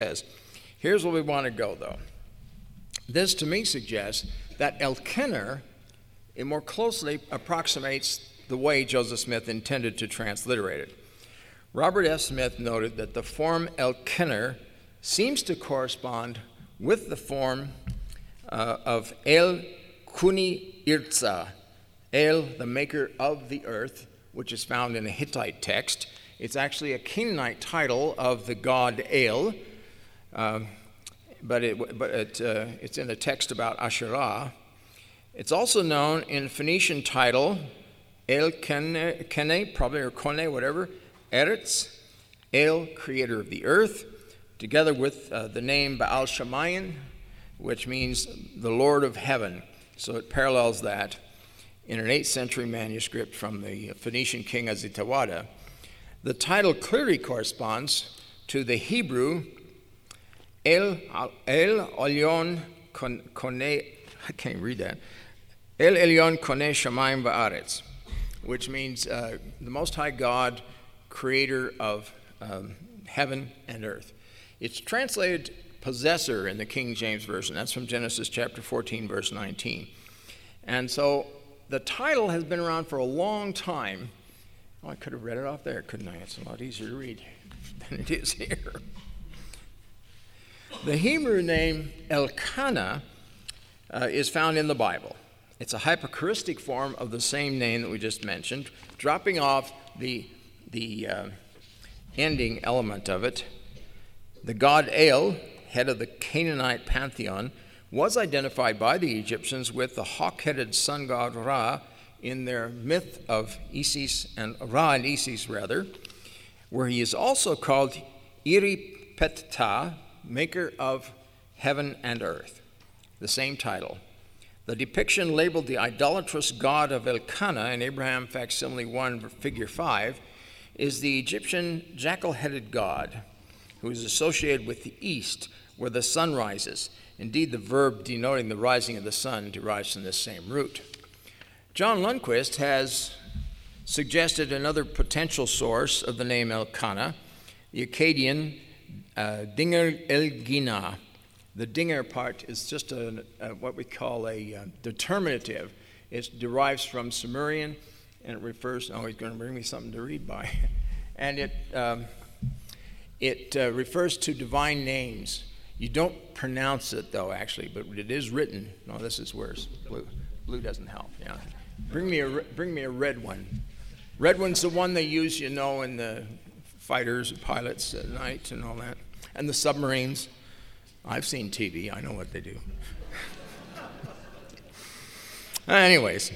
says. Here's where we want to go, though. This, to me, suggests that Elkanah, it more closely approximates the way Joseph Smith intended to transliterate it. Robert F. Smith noted that the form Elkanah seems to correspond with the form of El Kuni Irza, El, the maker of the earth, which is found in a Hittite text. It's actually a Canaanite title of the god El, but it's in a text about Asherah. It's also known in Phoenician title El Kene, probably, or Kone, whatever, Eretz, El, creator of the earth, together with the name Baal Shemayin, which means the Lord of heaven. So it parallels that in an 8th century manuscript from the Phoenician king Azitawada. The title clearly corresponds to the Hebrew El Elyon Kone, I can't read that, El Elyon Kone Shamayim Va'aretz, which means the Most High God, creator of heaven and earth. It's translated possessor in the King James Version. That's from Genesis chapter 14, verse 19. And so the title has been around for a long time. Oh, I could have read it off there, couldn't I? It's a lot easier to read than it is here. The Hebrew name Elkanah is found in the Bible. It's a hyperchoristic form of the same name that we just mentioned, dropping off the ending element of it. The god El, head of the Canaanite pantheon, was identified by the Egyptians with the hawk-headed sun god Ra in their myth of Isis and Ra and Isis, where he is also called Iripetta, maker of heaven and earth, the same title. The depiction labeled the idolatrous god of Elkanah in Abraham facsimile 1, figure 5, is the Egyptian jackal-headed god who is associated with the east, where the sun rises. Indeed, the verb denoting the rising of the sun derives from this same root. John Lundquist has suggested another potential source of the name Elkanah, the Akkadian Dinger El-Gina. The dinger part is just what we call a determinative. It derives from Sumerian, and it refers, he's going to bring me something to read by. And it refers to divine names. You don't pronounce it, though, actually, but it is written. No, this is worse. Blue doesn't help, yeah. Bring me a red one. Red one's the one they use, in the fighters, pilots at night and all that. And the submarines. I've seen TV. I know what they do. Anyways.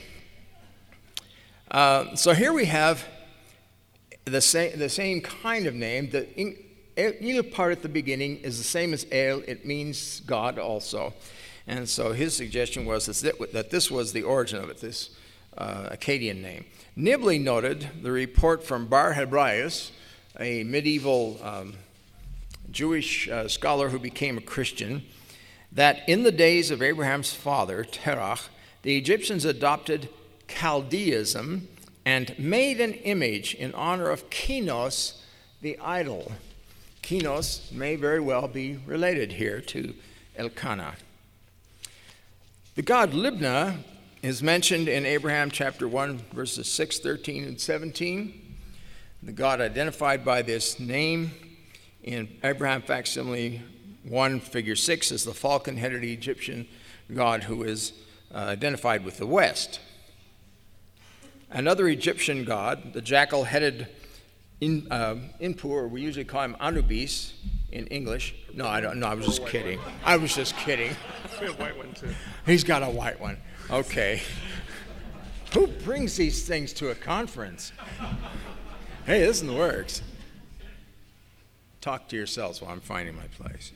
So here we have the same kind of name. The El part at the beginning is the same as El. It means God also. And so his suggestion was that this was the origin of it, this Akkadian name. Nibley noted the report from Bar Hebraeus, a medieval Jewish scholar who became a Christian, that in the days of Abraham's father, Terach, the Egyptians adopted Chaldeism and made an image in honor of Kinos, the idol. Kinos may very well be related here to Elkanah. The god Libnah is mentioned in Abraham chapter 1, verses 6, 13, and 17. The god identified by this name in Abraham facsimile 1, figure 6 is the falcon-headed Egyptian god who is identified with the west. Another Egyptian god, the jackal-headed Inpur, or we usually call him Anubis in English. No, I don't. No, I was just kidding. I was just kidding. We have a white one too. He's got a white one. Okay. Who brings these things to a conference? Hey, this in the works. Talk to yourselves while I'm finding my place.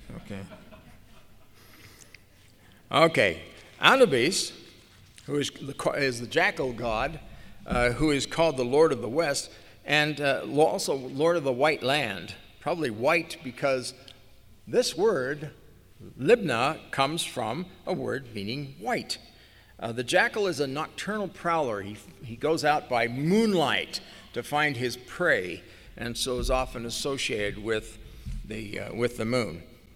Okay. Anubis, who is the jackal god, who is called the Lord of the West, and also Lord of the White Land. Probably white because this word, Libnah, comes from a word meaning white. The jackal is a nocturnal prowler. He goes out by moonlight to find his prey, and so is often associated with the moon.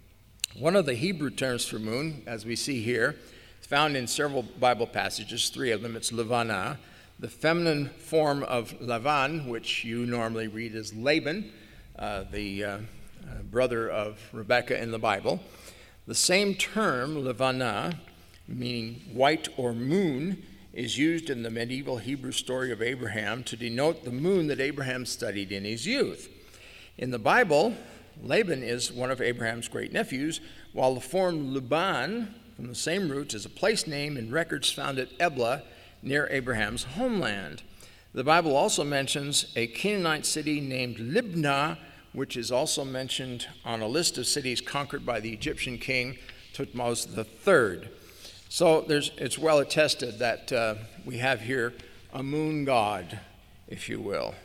One of the Hebrew terms for moon, as we see here, is found in several Bible passages, three of them. It's Levana, the feminine form of Lavan, which you normally read as Laban, the brother of Rebekah in the Bible. The same term, Levana, meaning white or moon, is used in the medieval Hebrew story of Abraham to denote the moon that Abraham studied in his youth. In the Bible, Laban is one of Abraham's great nephews, while the form Laban, from the same roots, is a place name in records found at Ebla, near Abraham's homeland. The Bible also mentions a Canaanite city named Libnah, which is also mentioned on a list of cities conquered by the Egyptian king Thutmose III. So it's well attested that we have here a moon god, if you will.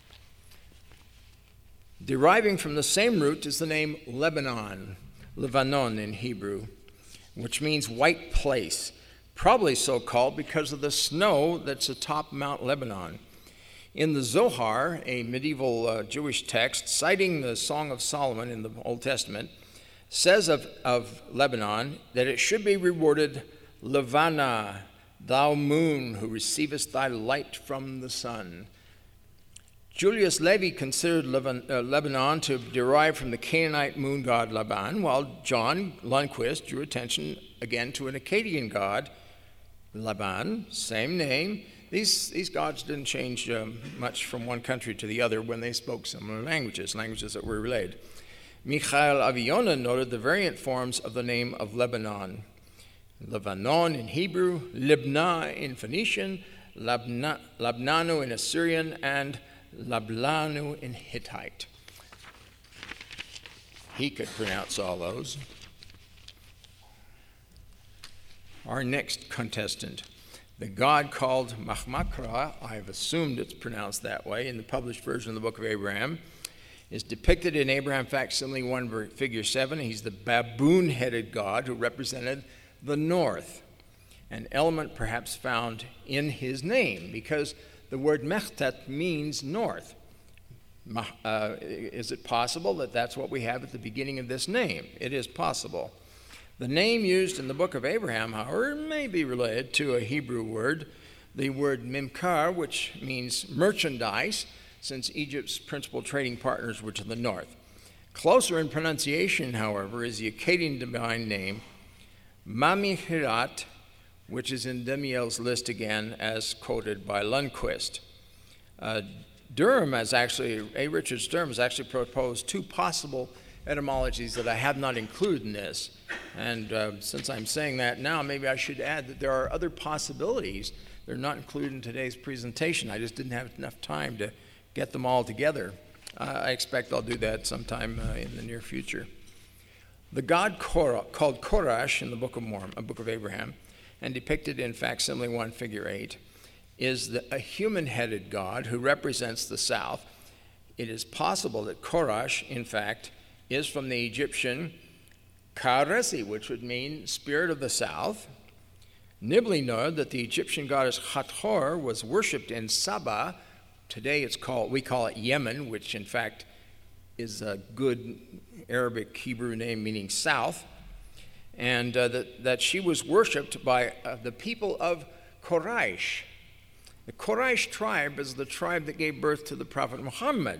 Deriving from the same root is the name Lebanon in Hebrew, which means white place, probably so called because of the snow that's atop Mount Lebanon. In the Zohar, a medieval Jewish text citing the Song of Solomon in the Old Testament, says of Lebanon that it should be rewarded, Levana, thou moon who receivest thy light from the sun. Julius Levy considered Lebanon to derive from the Canaanite moon god Laban, while John Lundquist drew attention again to an Akkadian god, Laban, same name. These gods didn't change much from one country to the other when they spoke similar languages that were related. Michael Aviona noted the variant forms of the name of Lebanon. Lebanon in Hebrew, Libnah in Phoenician, Labnanu in Assyrian, and Lablanu in Hittite. He could pronounce all those. Our next contestant, the god called Machmakra, I've assumed it's pronounced that way in the published version of the Book of Abraham, is depicted in Abraham Facsimile 1, figure 7. He's the baboon-headed god who represented the north, an element perhaps found in his name because the word Mechtet means north. Is it possible that that's what we have at the beginning of this name? It is possible. The name used in the Book of Abraham, however, may be related to a Hebrew word, the word Mimkar, which means merchandise, since Egypt's principal trading partners were to the north. Closer in pronunciation, however, is the Akkadian divine name Mamihirat, which is in Demiel's list again, as quoted by Lundquist. Richard Durham has actually proposed two possible etymologies that I have not included in this. And since I'm saying that now, maybe I should add that there are other possibilities. They're not included in today's presentation. I just didn't have enough time to get them all together. I expect I'll do that sometime in the near future. The god called Korash in the Book of Abraham, and depicted in Facsimile 1, figure 8, is a human-headed god who represents the south. It is possible that Korash, in fact, is from the Egyptian Karesi, which would mean spirit of the south. Nibley noted that the Egyptian goddess Hathor was worshipped in Saba. Today we call it Yemen, which in fact is a good Arabic Hebrew name meaning south, and that she was worshipped by the people of Quraysh. The Quraysh tribe is the tribe that gave birth to the Prophet Muhammad.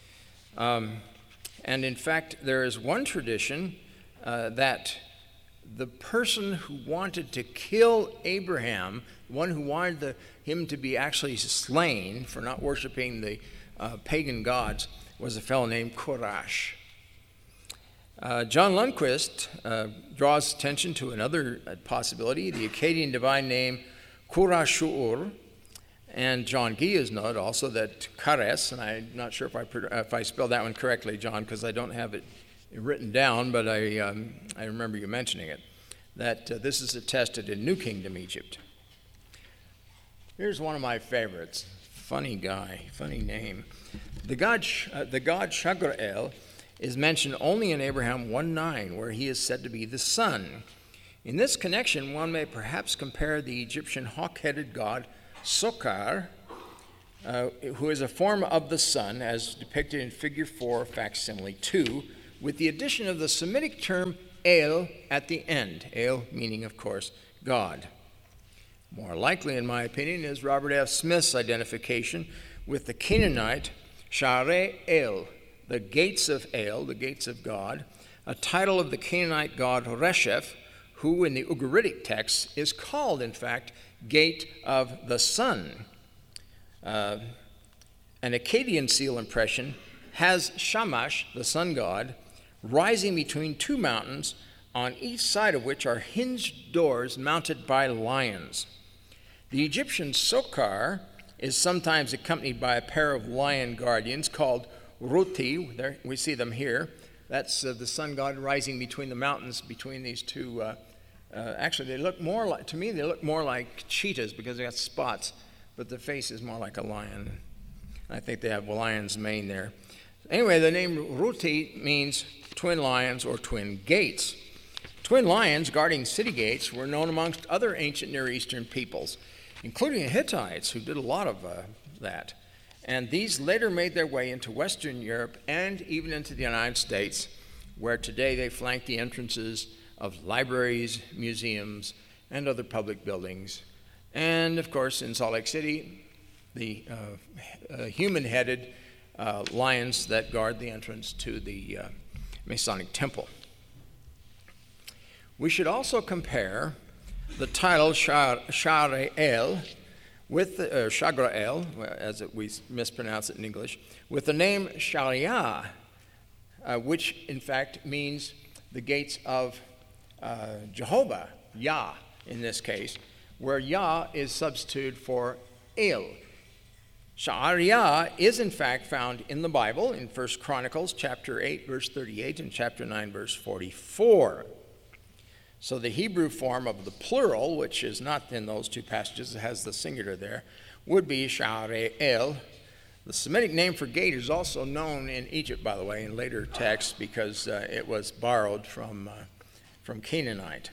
And in fact, there is one tradition that the person who wanted to kill Abraham, one who wanted him to be actually slain for not worshiping the pagan gods, was a fellow named Quraysh. John Lundquist draws attention to another possibility, the Akkadian divine name Qurashur, and John Gia's note also that Kares, and I'm not sure if I spelled that one correctly, John, because I don't have it written down, but I remember you mentioning it, that this is attested in New Kingdom Egypt. Here's one of my favorites. Funny guy, funny name. The god Shagra'el is mentioned only in Abraham 1:9, where he is said to be the sun. In this connection, one may perhaps compare the Egyptian hawk-headed god Sokar, who is a form of the sun, as depicted in figure 4, facsimile 2, with the addition of the Semitic term El at the end. El meaning, of course, God. More likely, in my opinion, is Robert F. Smith's identification with the Canaanite Sha'arei El, the gates of El, the gates of God, a title of the Canaanite god Resheph, who in the Ugaritic text is called, in fact, Gate of the Sun. An Akkadian seal impression has Shamash, the sun god, rising between two mountains, on each side of which are hinged doors mounted by lions. The Egyptian Sokar is sometimes accompanied by a pair of lion guardians called Ruti. There, we see them here. That's the sun god rising between the mountains, between these two. Actually, they look more like, to me, they look more like cheetahs because they got spots, but the face is more like a lion. I think they have a lion's mane there. Anyway, the name Ruti means twin lions or twin gates. Twin lions guarding city gates were known amongst other ancient Near Eastern peoples, including the Hittites, who did a lot of that. And these later made their way into Western Europe and even into the United States, where today they flank the entrances of libraries, museums, and other public buildings. And, of course, in Salt Lake City, the human-headed lions that guard the entrance to the Masonic Temple. We should also compare the title Sha'arei with Shagrael, as we mispronounce it in English, with the name Sharia, which in fact means the gates of Jehovah, Yah in this case, where Yah is substituted for El. Sha'ariah is in fact found in the Bible in 1 Chronicles chapter 8 verse 38 and chapter 9 verse 44. So the Hebrew form of the plural, which is not in those two passages, it has the singular there, would be Sha'arei El. The Semitic name for gate is also known in Egypt, by the way, in later texts because it was borrowed from Canaanite.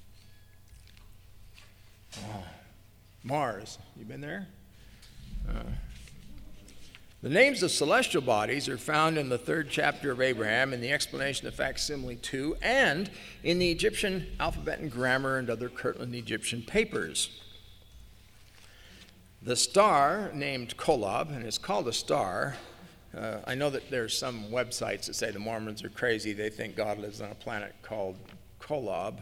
Oh. Mars, you been there? The names of celestial bodies are found in the 3rd chapter of Abraham in the explanation of facsimile 2 and in the Egyptian alphabet and grammar and other Kirtland Egyptian papers. The star named Kolob, and it's called a star. I know that there's some websites that say the Mormons are crazy. They think God lives on a planet called Kolob.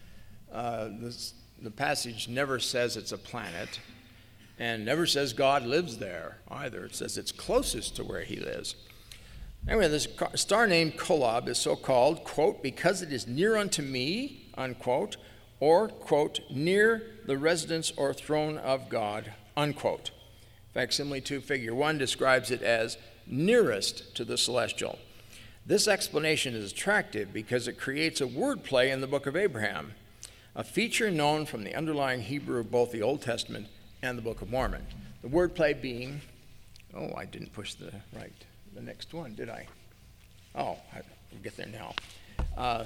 The passage never says it's a planet. And never says God lives there either. It says it's closest to where he lives. Anyway, this star named Kolob is so called, quote, because it is near unto me, unquote, or, quote, near the residence or throne of God, unquote. Facsimile 2, figure 1 describes it as nearest to the celestial. This explanation is attractive because it creates a wordplay in the book of Abraham, a feature known from the underlying Hebrew of both the Old Testament and the Book of Mormon. The wordplay being, I didn't push the next one, did I? We'll get there now.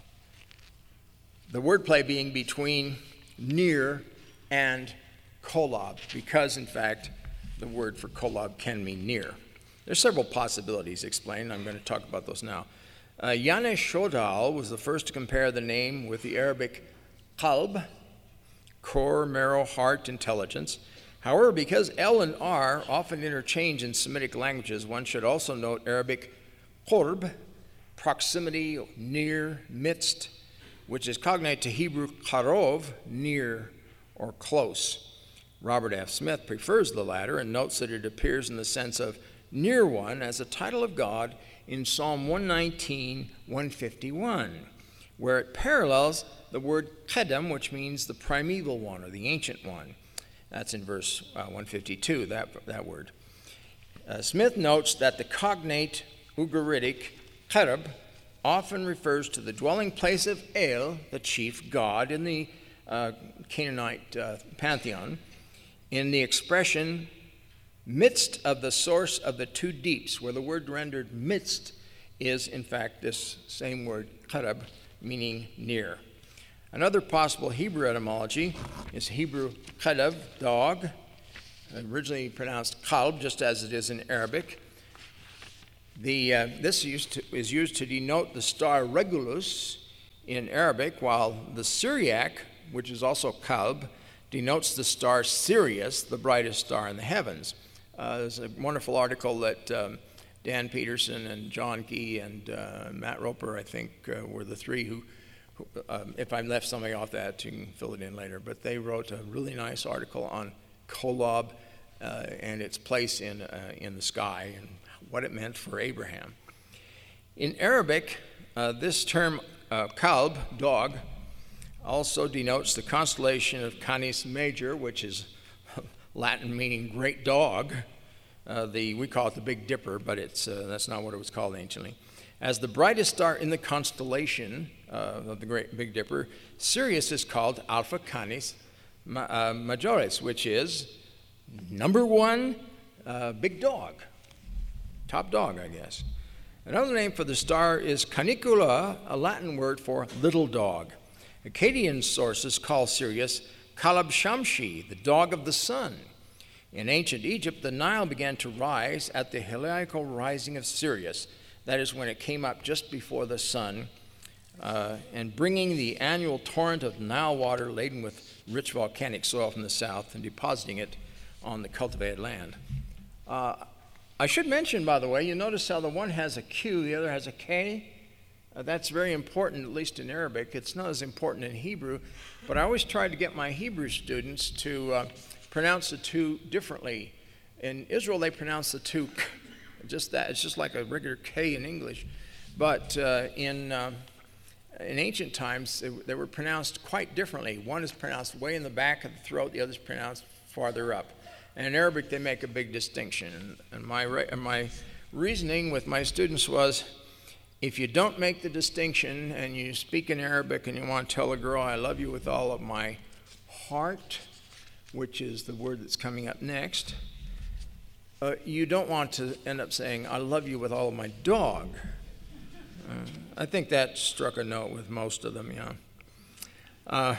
The wordplay being between near and Kolob, because in fact the word for Kolob can mean near. There's several possibilities explained. I'm going to talk about those now. Yanesh Shodal was the first to compare the name with the Arabic qalb, core, marrow, heart, intelligence. However, because L and R often interchange in Semitic languages, one should also note Arabic qurb, proximity, near, midst, which is cognate to Hebrew qarov, near or close. Robert F. Smith prefers the latter and notes that it appears in the sense of near one as a title of God in Psalm 119, 151, where it parallels the word kedem, which means the primeval one or the ancient one. That's in verse 152, that word. Smith notes that the cognate Ugaritic kerub often refers to the dwelling place of El, the chief god in the Canaanite pantheon, in the expression midst of the source of the two deeps, where the word rendered midst is in fact this same word kerub, meaning near. Another possible Hebrew etymology is Hebrew khalev, dog, originally pronounced kalb, just as it is in Arabic. This is used to denote the star Regulus in Arabic, while the Syriac, which is also Kalb, denotes the star Sirius, the brightest star in the heavens. There's a wonderful article that Dan Peterson and John Gee and Matt Roper, I think, were the three who if I left something off that, you can fill it in later. But they wrote a really nice article on Kolob and its place in the sky and what it meant for Abraham. In Arabic, this term Kalb, dog, also denotes the constellation of Canis Major, which is Latin meaning great dog. We call it the Big Dipper, but that's not what it was called anciently. As the brightest star in the constellation of the Great Big Dipper, Sirius is called Alpha Canis Majoris, which is number one big dog, top dog, I guess. Another name for the star is Canicula, a Latin word for little dog. Akkadian sources call Sirius Kalab Shamshi, the dog of the sun. In ancient Egypt, the Nile began to rise at the heliacal rising of Sirius. That is when it came up just before the sun, and bringing the annual torrent of Nile water laden with rich volcanic soil from the south and depositing it on the cultivated land. I should mention, by the way, you notice how the one has a Q, the other has a K? That's very important, at least in Arabic. It's not as important in Hebrew, but I always try to get my Hebrew students to pronounce the two differently. In Israel, they pronounce the two just that. It's just like a regular K in English. But in ancient times, they were pronounced quite differently. One is pronounced way in the back of the throat, the other is pronounced farther up. And in Arabic, they make a big distinction. And my reasoning with my students was, if you don't make the distinction and you speak in Arabic and you want to tell a girl, I love you with all of my heart, which is the word that's coming up next, you don't want to end up saying, I love you with all of my dog. I think that struck a note with most of them, yeah.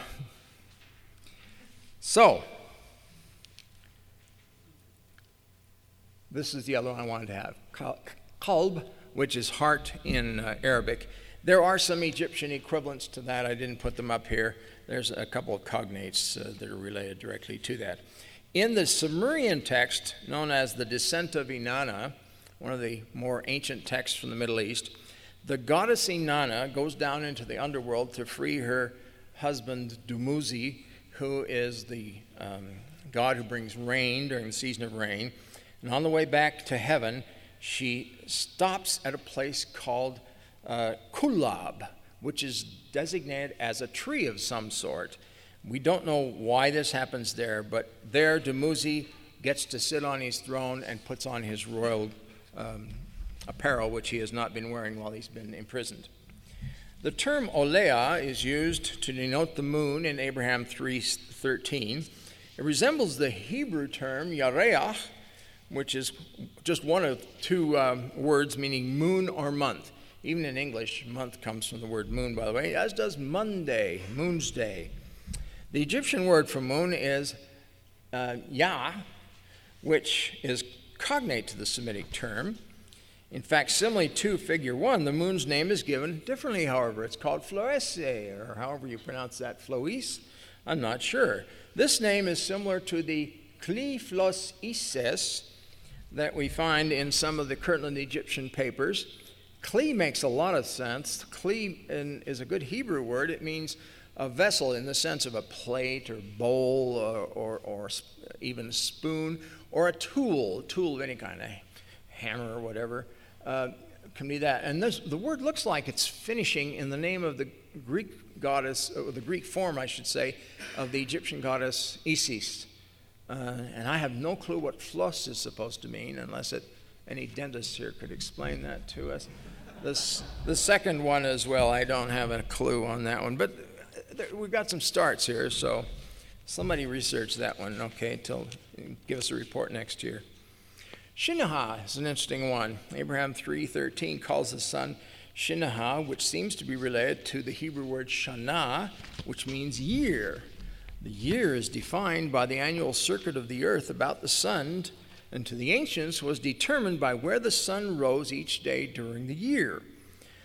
So, this is the other one I wanted to have. Qalb, which is heart in Arabic. There are some Egyptian equivalents to that. I didn't put them up here. There's a couple of cognates that are related directly to that. In the Sumerian text, known as the Descent of Inanna, one of the more ancient texts from the Middle East, the goddess Inanna goes down into the underworld to free her husband Dumuzi, who is the god who brings rain during the season of rain. And on the way back to heaven, she stops at a place called Kulab, which is designated as a tree of some sort. We don't know why this happens there, but there Dumuzi gets to sit on his throne and puts on his royal apparel, which he has not been wearing while he's been imprisoned. The term Olea is used to denote the moon in Abraham 3:13. It resembles the Hebrew term Yareach, which is just one of two words meaning moon or month. Even in English, month comes from the word moon, by the way, as does Monday, Moon's Day. The Egyptian word for moon is Yah, which is cognate to the Semitic term. In fact, similarly to figure 1, the moon's name is given differently, however. It's called Floese, or however you pronounce that, Flois. I'm not sure. This name is similar to the Kli Flos Ises that we find in some of the Kirtland Egyptian papers. Kli makes a lot of sense. Kli is a good Hebrew word. It means a vessel in the sense of a plate or bowl or even a spoon, or a tool of any kind, a hammer or whatever, can be that. And the word looks like it's finishing in the name of the Greek goddess, or the Greek form, I should say, of the Egyptian goddess Isis. And I have no clue what floss is supposed to mean, unless any dentist here could explain that to us. The second one as well, I don't have a clue on that one. But we've got some starts here, so somebody research that one, okay, give us a report next year. Shinahah is an interesting one. Abraham 3:13 calls the sun Shinahah, which seems to be related to the Hebrew word Shana, which means year. The year is defined by the annual circuit of the earth about the sun, and to the ancients was determined by where the sun rose each day during the year.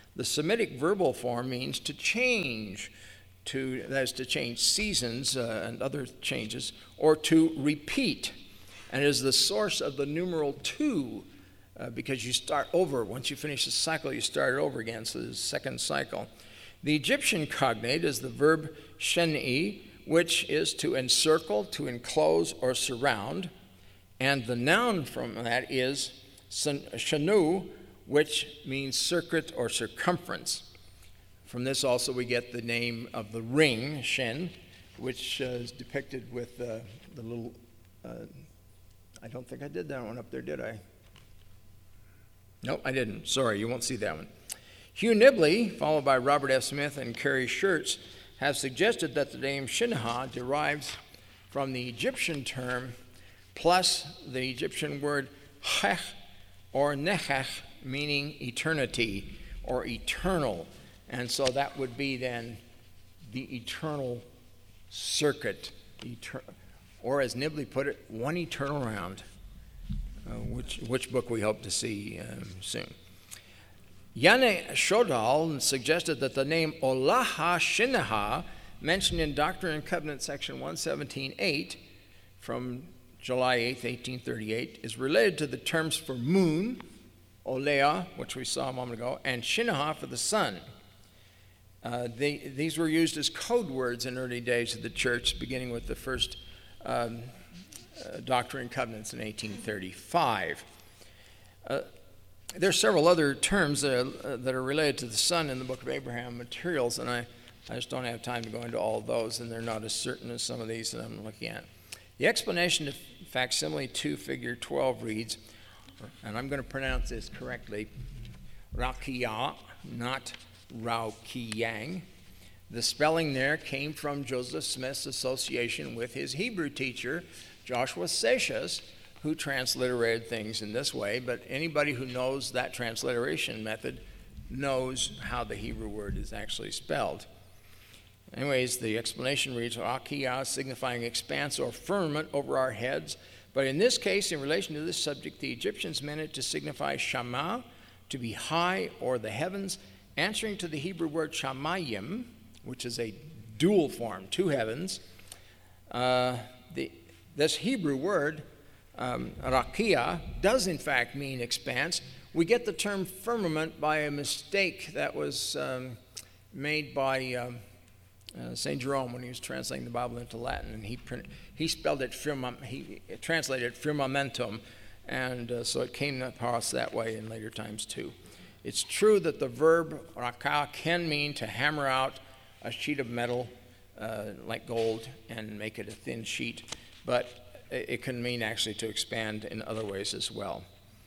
The Semitic verbal form means to change, that is to change seasons and other changes, or to repeat, and is the source of the numeral 2, because you start over. Once you finish the cycle, you start it over again, so there's a second cycle. The Egyptian cognate is the verb sheni, which is to encircle, to enclose, or surround, and the noun from that is shanu, which means circuit or circumference. From this also we get the name of the ring, shen, which is depicted with the little, I don't think I did that one up there, did I? Nope, I didn't. Sorry, you won't see that one. Hugh Nibley, followed by Robert F. Smith and Kerry Schertz, have suggested that the name Shinha derives from the Egyptian term plus the Egyptian word chech or nechech, meaning eternity or eternal. And so that would be then the eternal circuit, or as Nibley put it, one eternal round, which book we hope to see soon. Yane Shodal suggested that the name Olaha Shinaha, mentioned in Doctrine and Covenants section 117.8 from July 8, 1838, is related to the terms for moon, Olea, which we saw a moment ago, and Shinaha for the sun. These were used as code words in early days of the church, beginning with the first Doctrine and Covenants in 1835. There are several other terms that are related to the sun in the Book of Abraham materials, and I just don't have time to go into all of those, and they're not as certain as some of these that I'm looking at. The explanation of facsimile 2, figure 12 reads, and I'm going to pronounce this correctly, Rakia, not Raukiyang. The spelling there came from Joseph Smith's association with his Hebrew teacher, Joshua Seixas, who transliterated things in this way, but anybody who knows that transliteration method knows how the Hebrew word is actually spelled. Anyways, the explanation reads, Rakia, signifying expanse or firmament over our heads, but in this case, in relation to this subject, the Egyptians meant it to signify shama, to be high or the heavens, answering to the Hebrew word shamayim, which is a dual form, two heavens. This Hebrew word, rakia, does in fact mean expanse. We get the term firmament by a mistake that was made by St. Jerome when he was translating the Bible into Latin, and he spelled it he translated it firmamentum, and so it came to us that way in later times too. It's true that the verb rakah can mean to hammer out a sheet of metal like gold and make it a thin sheet, but it can mean actually to expand in other ways as well.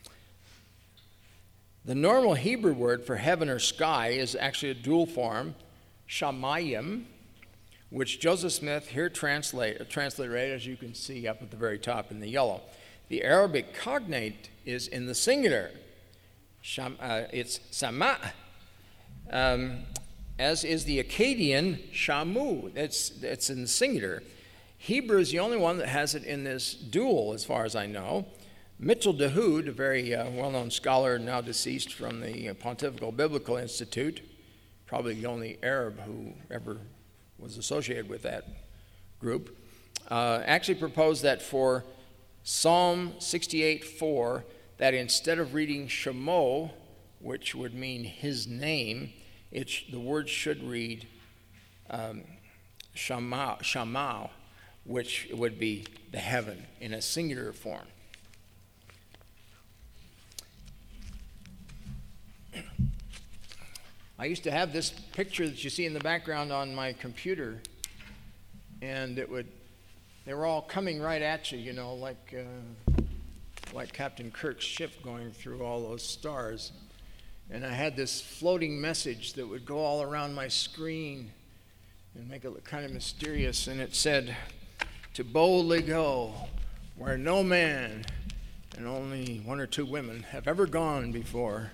The normal Hebrew word for heaven or sky is actually a dual form, shamayim, which Joseph Smith here translated, as you can see up at the very top in the yellow. The Arabic cognate is in the singular. It's sama, as is the Akkadian shamu. It's in the singular. Hebrew is the only one that has it in this dual, as far as I know. Mitchell Dahoud, a very well-known scholar now deceased from the Pontifical Biblical Institute, probably the only Arab who ever was associated with that group, actually proposed that for Psalm 68:4, that instead of reading Shemo, which would mean his name, the word should read Shamau, which would be the heaven in a singular form. I used to have this picture that you see in the background on my computer, and they were all coming right at you, like Captain Kirk's ship going through all those stars. And I had this floating message that would go all around my screen and make it look kind of mysterious, and it said, "To boldly go where no man and only one or two women have ever gone before."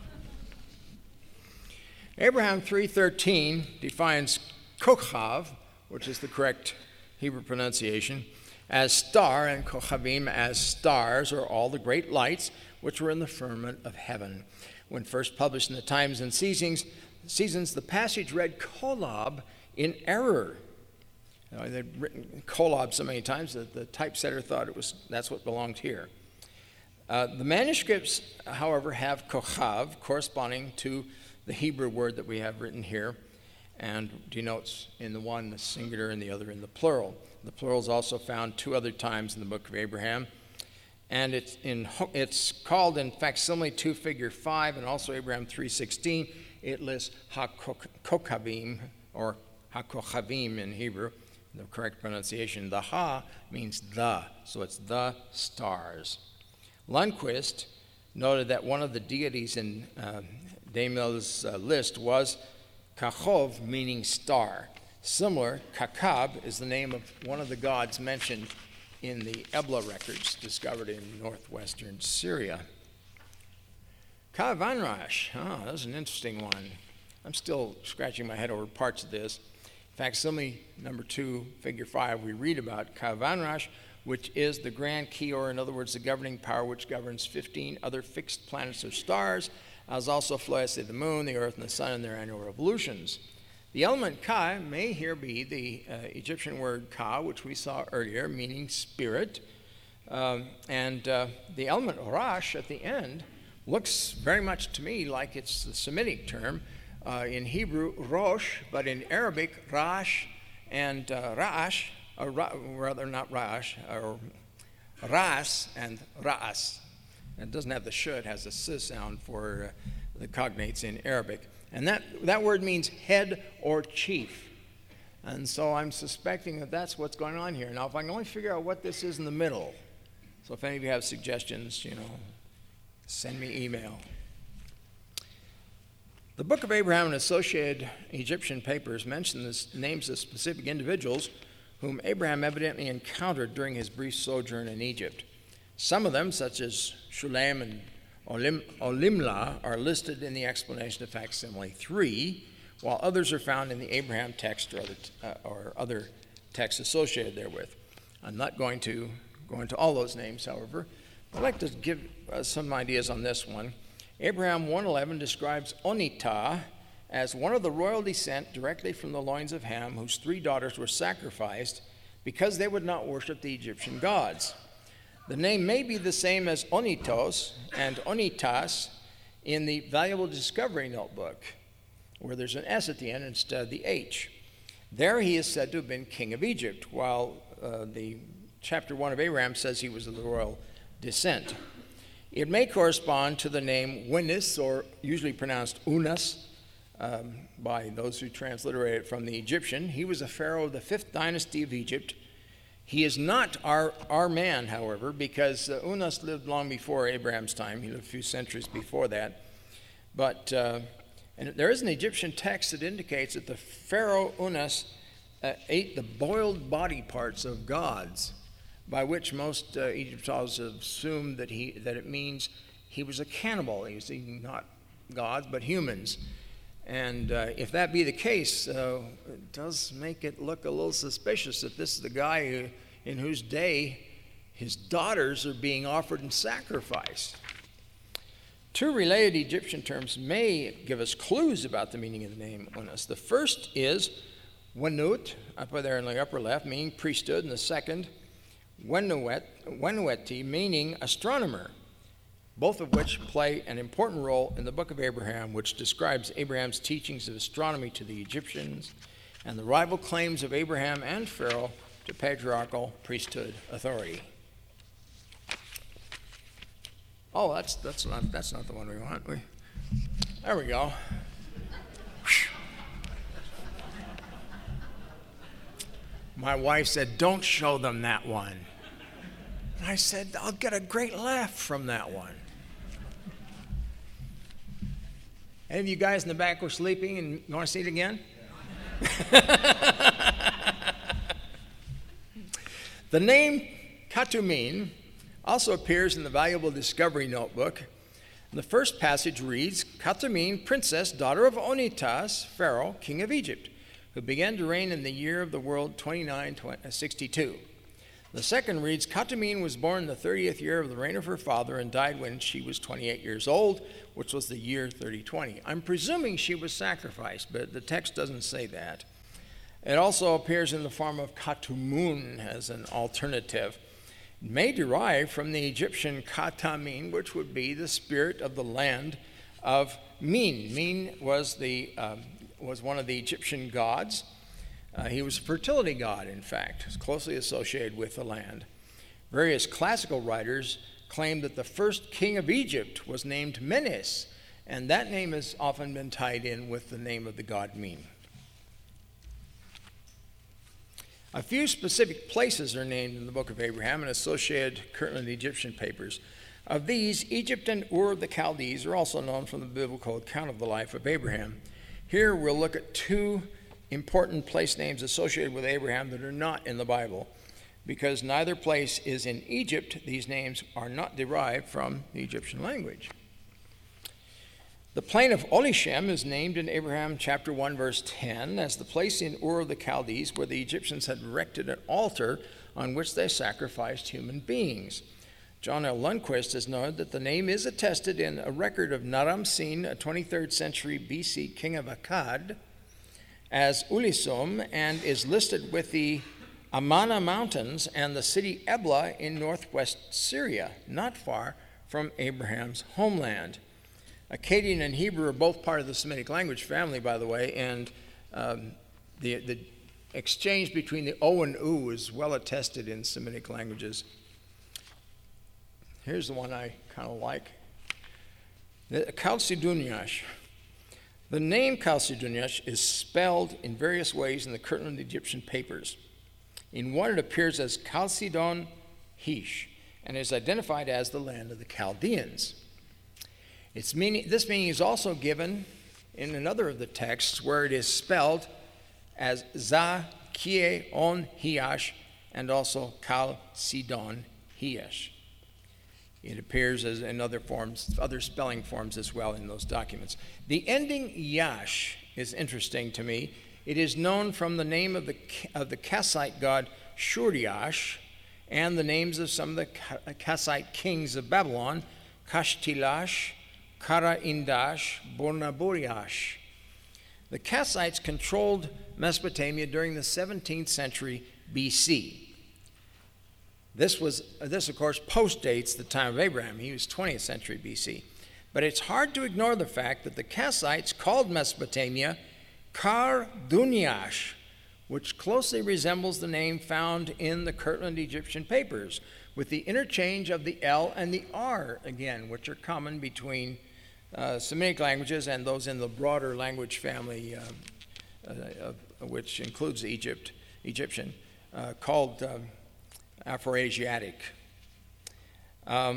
Abraham 3:13 defines kochav, which is the correct Hebrew pronunciation, as star, and kochavim as stars, or all the great lights which were in the firmament of heaven. When first published in the Times and Seasons, the passage read Kolob in error. They'd written Kolob so many times that the typesetter thought that's what belonged here. The manuscripts, however, have kochav, corresponding to the Hebrew word that we have written here, and denotes in the one the singular and the other in the plural. The plural is also found 2 other times in the book of Abraham, and it's called in facsimile 2 figure 5, and also Abraham 3:16. It lists ha-kokhavim, or ha-kochavim in Hebrew, the correct pronunciation. The ha means the, so it's the stars. Lundquist noted that one of the deities in Daimil's list was Kachov, meaning star. Similar, Kakab is the name of one of the gods mentioned in the Ebla records discovered in northwestern Syria. Kavanrash, that's an interesting one. I'm still scratching my head over parts of this. Facsimile number 2, figure 5, we read about Kavanrash, which is the grand Kior, in other words, the governing power which governs 15 other fixed planets or stars, as also Floese, the moon, the earth, and the sun in their annual revolutions. The element Ka may here be the Egyptian word Ka, which we saw earlier, meaning spirit. And the element Rash at the end looks very much to me like it's the Semitic term. In Hebrew, Rosh, but in Arabic, Rash and Ra'ash, or rather not Rash, or Ras and Ra'as. It doesn't have the sh, it has a s sound for the cognates in Arabic. And that word means head or chief. And so I'm suspecting that that's what's going on here. Now, if I can only figure out what this is in the middle, so if any of you have suggestions, send me email. The Book of Abraham and associated Egyptian papers names of specific individuals whom Abraham evidently encountered during his brief sojourn in Egypt. Some of them, such as Shulem and Olimla, are listed in the explanation of facsimile 3, while others are found in the Abraham text or other texts associated therewith. I'm not going to go into all those names, however. I'd like to give some ideas on this one. Abraham 1:11 describes Onita as one of the royal descent directly from the loins of Ham, whose 3 daughters were sacrificed because they would not worship the Egyptian gods. The name may be the same as Onitos and Onitas in the Valuable Discovery Notebook, where there's an S at the end instead of the H. There he is said to have been king of Egypt, while the chapter 1 of Abraham says he was of the royal descent. It may correspond to the name Winis, or usually pronounced Unas, by those who transliterate it from the Egyptian. He was a pharaoh of the 5th dynasty of Egypt. He is not our man, however, because Unas lived long before Abraham's time. He lived a few centuries before that. But and there is an Egyptian text that indicates that the pharaoh Unas ate the boiled body parts of gods, by which most Egyptologists have assumed that it means he was a cannibal. He was eating not gods, but humans. And if that be the case, it does make it look a little suspicious that this is the guy in whose day his daughters are being offered in sacrifice. 2 related Egyptian terms may give us clues about the meaning of the name Unas. The first is Wenut, up there in the upper left, meaning priesthood, and the second, Wenueti, meaning astronomer, both of which play an important role in the Book of Abraham, which describes Abraham's teachings of astronomy to the Egyptians and the rival claims of Abraham and Pharaoh to patriarchal priesthood authority. Oh, that's not the one we want. There we go. My wife said, "Don't show them that one." And I said, "I'll get a great laugh from that one." Any of you guys in the back were sleeping and you want to see it again? The name Katumin also appears in the Valuable Discovery Notebook. The first passage reads, Katumin, princess, daughter of Onitas, Pharaoh, king of Egypt, who began to reign in the year of the world 2962. The second reads, Katamin was born in the 30th year of the reign of her father and died when she was 28 years old, which was the year 3020. I'm presuming she was sacrificed, but the text doesn't say that. It also appears in the form of Katumun as an alternative. It may derive from the Egyptian Katamin, which would be the spirit of the land of Min. Min was one of the Egyptian gods. He was a fertility god, in fact, closely associated with the land. Various classical writers claim that the first king of Egypt was named Menes, and that name has often been tied in with the name of the god Min. A few specific places are named in the Book of Abraham and associated Kirtland Egyptian papers. Of these, Egypt and Ur of the Chaldees are also known from the biblical account of the life of Abraham. Here we'll look at two important place names associated with Abraham that are not in the Bible. Because neither place is in Egypt, these names are not derived from the Egyptian language. The plain of Olishem is named in Abraham chapter 1, verse 10, as the place in Ur of the Chaldees where the Egyptians had erected an altar on which they sacrificed human beings. John L. Lundquist has noted that the name is attested in a record of Naram Sin, a 23rd century BC king of Akkad, as Ulisum, and is listed with the Amana Mountains and the city Ebla in northwest Syria, not far from Abraham's homeland. Akkadian and Hebrew are both part of the Semitic language family, by the way, and the exchange between the O and U is well attested in Semitic languages. Here's the one I kind of like. Chalcedoniash. The name Chalcedoniash is spelled in various ways in the Kirtland Egyptian papers. In one, it appears as Chalcedon Hesh and is identified as the land of the Chaldeans. This meaning is also given in another of the texts where it is spelled as Za-Kie-On Hiash and also Chalcedon Hesh. It appears as in other forms, other spelling forms as well in those documents. The ending Yash is interesting to me. It is known from the name of the Kassite god Shuriash and the names of some of the Kassite kings of Babylon, Kashtilash, Kara-Indash, Bornaburiash. The Kassites controlled Mesopotamia during the 17th century BC. This, of course, postdates the time of Abraham. He was 20th century BC. But it's hard to ignore the fact that the Kassites called Mesopotamia Kar-Duniash, which closely resembles the name found in the Kirtland Egyptian papers, with the interchange of the L and the R again, which are common between Semitic languages and those in the broader language family, which includes Egyptian, called Afroasiatic. A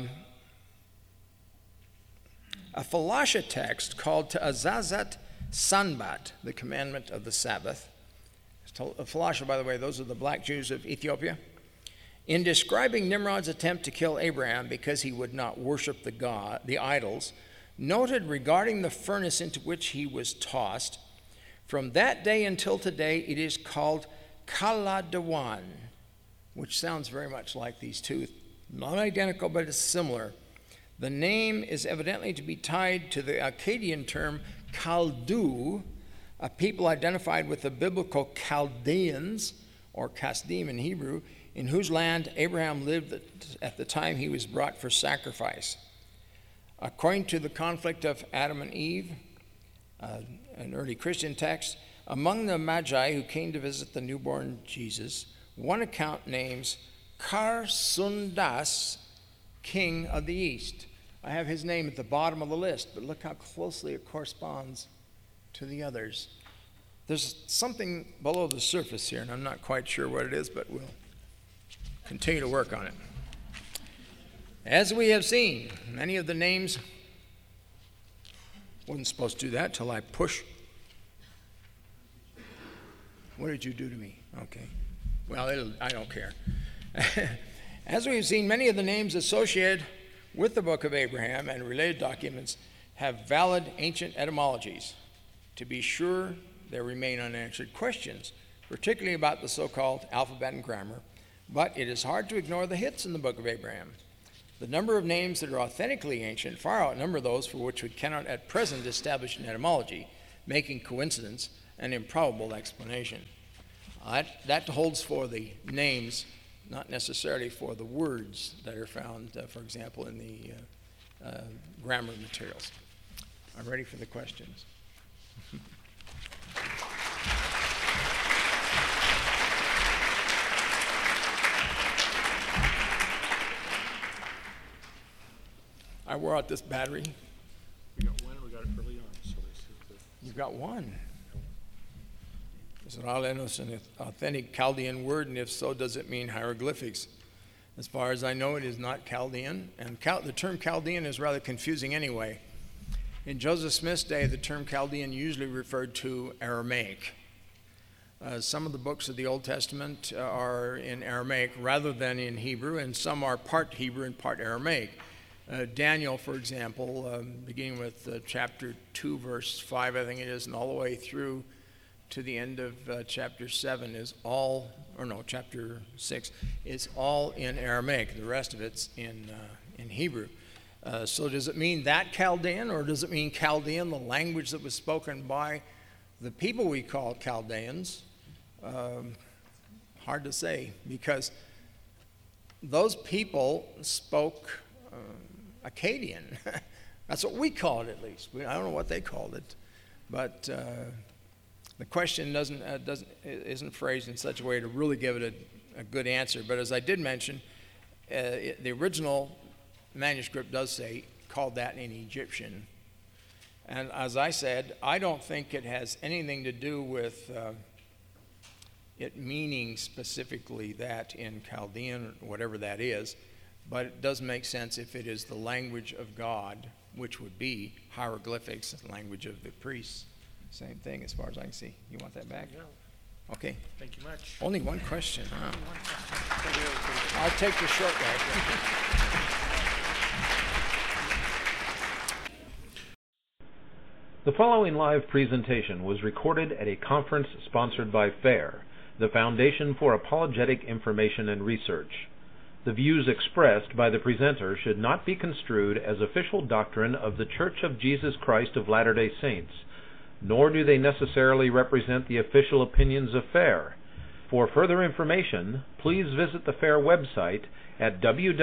Falasha text called Ta'azazat Sanbat, the commandment of the Sabbath. Falasha, by the way, those are the black Jews of Ethiopia. In describing Nimrod's attempt to kill Abraham because he would not worship the idols, noted regarding the furnace into which he was tossed, from that day until today it is called Kaladawan, which sounds very much like these two. Not identical, but it's similar. The name is evidently to be tied to the Akkadian term Kaldu, a people identified with the biblical Chaldeans, or Kasdim in Hebrew, in whose land Abraham lived at the time he was brought for sacrifice. According to the conflict of Adam and Eve, an early Christian text, among the Magi who came to visit the newborn Jesus, one account names Kar-Sundas, king of the east. I have his name at the bottom of the list, but look how closely it corresponds to the others. There's something below the surface here, and I'm not quite sure what it is, but we'll continue to work on it. As we have seen, many of the names, wasn't supposed to do that till I push. What did you do to me? Okay. Well, I don't care. As we've seen, many of the names associated with the book of Abraham and related documents have valid ancient etymologies. To be sure, there remain unanswered questions, particularly about the so-called alphabet and grammar, But it is hard to ignore the hits in the book of Abraham. The number of names that are authentically ancient far outnumber those for which we cannot at present establish an etymology, making coincidence an improbable explanation. That holds for the names, not necessarily for the words that are found, for example, in the grammar materials. I'm ready for the questions. I wore out this battery. We got one, we got it early on. So You've got one. Is Ralenos an authentic Chaldean word, and if so, does it mean hieroglyphics? As far as I know, it is not Chaldean, and the term Chaldean is rather confusing anyway. In Joseph Smith's day, the term Chaldean usually referred to Aramaic. Some of the books of the Old Testament are in Aramaic rather than in Hebrew, and some are part Hebrew and part Aramaic. Daniel, for example, beginning with chapter 2, verse 5, I think it is, and all the way through to the end of chapter 7 is all, or no, chapter 6 is all in Aramaic. The rest of it's in Hebrew. So does it mean that Chaldean, or does it mean Chaldean, the language that was spoken by the people we call Chaldeans? Hard to say, because those people spoke Akkadian. That's what we call it, at least. I don't know what they called it, but the question isn't phrased in such a way to really give it a good answer. But as I did mention, the original manuscript does say, called that in Egyptian. And as I said, I don't think it has anything to do with it meaning specifically that in Chaldean, whatever that is. But it does make sense if it is the language of God, which would be hieroglyphics, the language of the priests. Same thing as far as I can see. You want that back? Yeah. Okay. Thank you much. Only one question. Huh? Only one question. I'll take the short way. The following live presentation was recorded at a conference sponsored by FAIR, the Foundation for Apologetic Information and Research. The views expressed by the presenter should not be construed as official doctrine of the Church of Jesus Christ of Latter-day Saints, nor do they necessarily represent the official opinions of FAIR. For further information, please visit the FAIR website at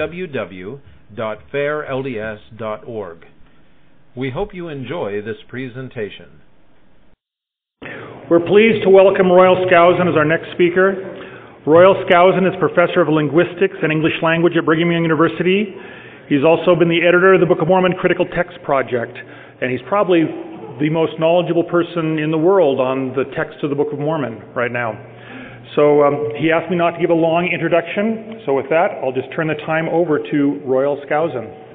www.fairlds.org. We hope you enjoy this presentation. We're pleased to welcome Royal Skousen as our next speaker. Royal Skousen is Professor of Linguistics and English Language at Brigham Young University. He's also been the editor of the Book of Mormon Critical Text Project, and he's probably the most knowledgeable person in the world on the text of the Book of Mormon right now. So he asked me not to give a long introduction, so with that, I'll just turn the time over to Royal Skousen.